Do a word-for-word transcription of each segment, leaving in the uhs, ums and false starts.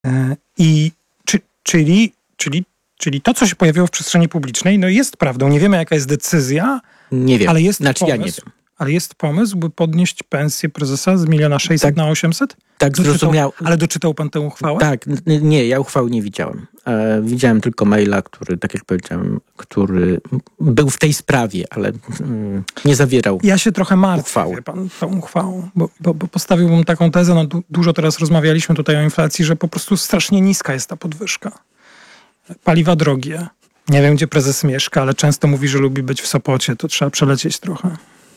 I czy, czyli, czyli, czyli to, co się pojawiło w przestrzeni publicznej, no jest prawdą. Nie wiemy, jaka jest decyzja, nie wiem. ale jest znaczy, pomysł, ja nie wiem. Ale jest pomysł, by podnieść pensję prezesa z miliona sześćset tak, na osiemset? Tak, zrozumiał. Ale doczytał pan tę uchwałę? Tak, n- nie, ja uchwały nie widziałem. E, widziałem tylko maila, który, tak jak powiedziałem, który był w tej sprawie, ale mm, nie zawierał Ja się trochę martwię, uchwały. wie pan, tą uchwałą, bo, bo, bo postawiłbym taką tezę, no du- dużo teraz rozmawialiśmy tutaj o inflacji, że po prostu strasznie niska jest ta podwyżka. Paliwa drogie. Nie wiem, gdzie prezes mieszka, ale często mówi, że lubi być w Sopocie. To trzeba przelecieć trochę.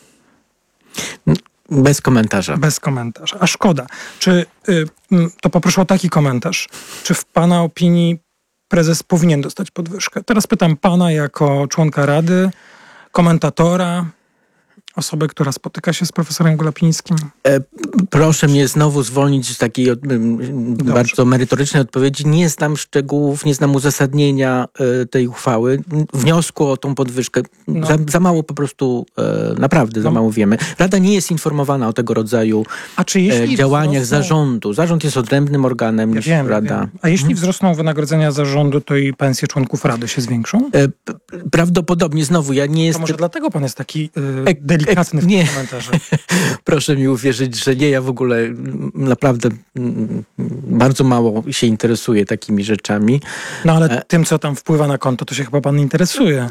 Bez komentarza. Bez komentarza. A szkoda. Czy, y, to poproszę o taki komentarz. Czy w pana opinii prezes powinien dostać podwyżkę? Teraz pytam pana jako członka Rady, komentatora, osobę, która spotyka się z profesorem Glapińskim. E, proszę mnie znowu zwolnić z takiej od, Dobrze. bardzo merytorycznej odpowiedzi. Nie znam szczegółów, nie znam uzasadnienia e, tej uchwały, wniosku o tą podwyżkę. No. Za, za mało po prostu, e, naprawdę no. za mało wiemy. Rada nie jest informowana o tego rodzaju A czy jeśli e, działaniach wzrosną... zarządu. Zarząd jest odrębnym organem ja niż wiem, Rada. Wiem. A jeśli hmm. wzrosną wynagrodzenia zarządu, to i pensje członków Rady się zwiększą? E, p- prawdopodobnie znowu, ja nie jestem... To może dlatego pan jest taki e, delikatny w nie. komentarze. Proszę mi uwierzyć, że nie, ja w ogóle naprawdę bardzo mało się interesuję takimi rzeczami. No ale tym, co tam wpływa na konto, to się chyba pan interesuje.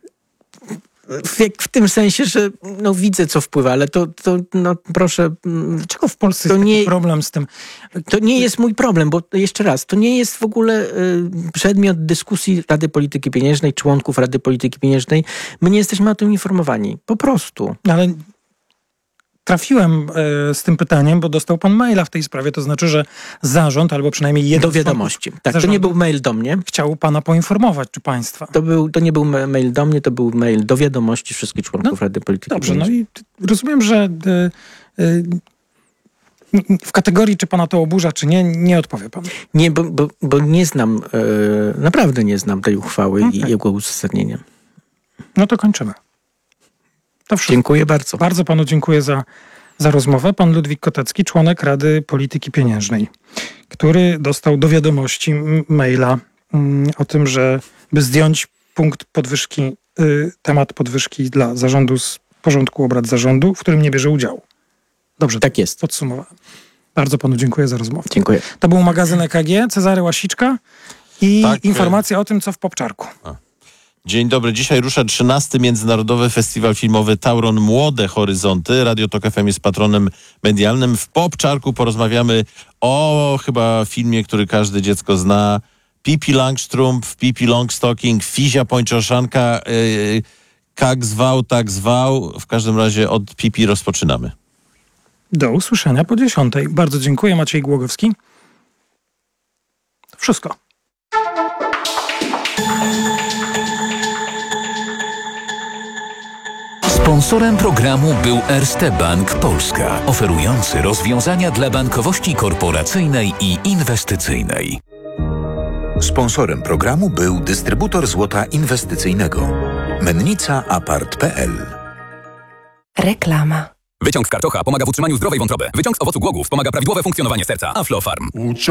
W, w tym sensie, że no, widzę, co wpływa, ale to, to no, proszę... Dlaczego w Polsce to jest nie, taki problem z tym? To nie jest mój problem, bo jeszcze raz, to nie jest w ogóle y, przedmiot dyskusji Rady Polityki Pieniężnej, członków Rady Polityki Pieniężnej. My nie jesteśmy o tym informowani. Po prostu. Ale trafiłem y, z tym pytaniem, bo dostał pan maila w tej sprawie, to znaczy, że zarząd, albo przynajmniej jeden do wiadomości. Tak, to nie był mail do mnie. Chciał pana poinformować, czy państwa. To, był, to nie był mail do mnie, to był mail do wiadomości wszystkich członków no, Rady Polityki Dobrze, Pieniężnej. no i rozumiem, że y, y, w kategorii, czy pana to oburza, czy nie, nie odpowie pan. Nie, bo, bo, bo nie znam, e, naprawdę nie znam tej uchwały okay. i jego uzasadnienia. No to kończymy. To wszystko. Dziękuję bardzo. Bardzo panu dziękuję za, za rozmowę. Pan Ludwik Kotecki, członek Rady Polityki Pieniężnej, który dostał do wiadomości maila mm, o tym, że by zdjąć punkt podwyżki, y, temat podwyżki dla zarządu z porządku obrad zarządu, w którym nie bierze udziału. Dobrze, tak jest. Podsumowałem. Bardzo panu dziękuję za rozmowę. Dziękuję. To był magazyn E K G, Cezary Łasiczka i tak, informacja o tym, co w Popczarku. A. Dzień dobry. Dzisiaj rusza trzynasty Międzynarodowy Festiwal Filmowy Tauron Młode Horyzonty. Radio Tok F M jest patronem medialnym. W Popczarku porozmawiamy o chyba filmie, który każde dziecko zna. Pippi Langstrumpf, Pippi Longstocking, Fizia Pończoszanka. Yy, jak zwał, tak zwał. W każdym razie od Pippi rozpoczynamy. Do usłyszenia po dziesiątej. Bardzo dziękuję. Maciej Głogowski. To wszystko. Sponsorem programu był Erste Bank Polska, oferujący rozwiązania dla bankowości korporacyjnej i inwestycyjnej. Sponsorem programu był dystrybutor złota inwestycyjnego. Mennica Apart kropka p l. Reklama. Wyciąg z karczocha pomaga w utrzymaniu zdrowej wątroby. Wyciąg z owocu głogów wspomaga prawidłowe funkcjonowanie serca. Aflofarm.